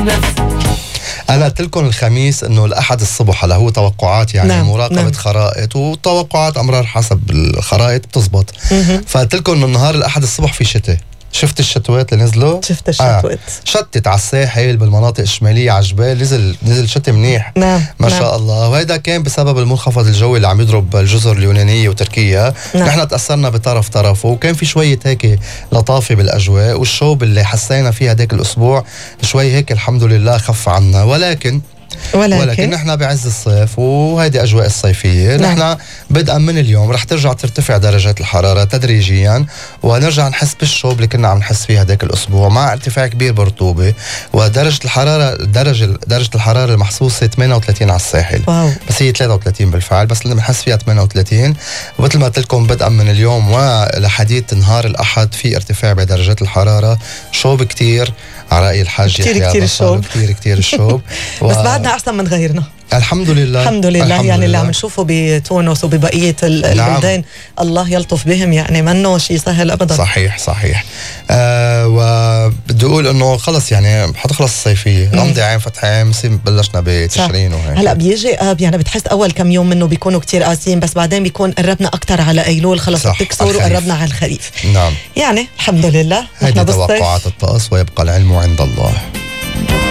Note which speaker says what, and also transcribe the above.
Speaker 1: أنا قلت لكم الخميس إنه الأحد الصبح، هلا هو توقعات يعني
Speaker 2: نعم.
Speaker 1: مراقبة
Speaker 2: نعم.
Speaker 1: خرائط وتوقعات أمرار حسب الخرائط بتزبط. فقلت لكم إنه النهار الأحد الصبح في شتاء. شفت الشتوات اللي نزلوا؟
Speaker 2: شفت الشتوات.
Speaker 1: شتت على الساحل بالمناطق الشمالية على الجبال، نزل شتي منيح.
Speaker 2: نعم.
Speaker 1: ما شاء الله. وهذا كان بسبب المنخفض الجوي اللي عم يضرب الجزر اليونانية وتركيا. نحن تأثرنا طرفه، وكان في شوية هيك لطافة بالأجواء، والشوب اللي حسينا فيها هداك الأسبوع شوي هيك الحمد لله خف عنا. ولكن نحن بعز الصيف وهيدي أجواء الصيفية. نحن بدءا من اليوم رح ترجع ترتفع درجات الحرارة تدريجيا، ونرجع نحس بالشوب اللي كنا عم نحس فيها هداك الأسبوع مع ارتفاع كبير بالرطوبة. ودرجة الحرارة درجة الحرارة المحسوسة 38 على الساحل.
Speaker 2: واو.
Speaker 1: بس هي 33 بالفعل، بس اللي بنحس فيها 38. ومثل ما قلت لكم بدءا من اليوم ولحديث نهار الأحد في ارتفاع بدرجات الحرارة، شوب كتير على رأي الحاج
Speaker 2: كتير الشوب.
Speaker 1: كتير الشوب.
Speaker 2: بس بعدنا أحسن من غيرنا
Speaker 1: الحمد لله.
Speaker 2: يعني اللي عم نشوفه بتونس وببقية البلدان الله يلطف بهم، يعني منه شيء سهل أبدا.
Speaker 1: صحيح. وبدي أقول إنه خلص يعني حتخلص الصيفية، نمضي عام فتح عام بلشنا بتشرين وهيك.
Speaker 2: هلا بيجي آب، يعني بتحس أول كم يوم منه بيكونوا كتير قاسيين، بس بعدين بيكون قربنا أكتر على أيلول، خلص بتكسر وقربنا على الخريف.
Speaker 1: نعم.
Speaker 2: يعني الحمد لله.
Speaker 1: هيدي توقعات الطقس، ويبقى العلم عند الله.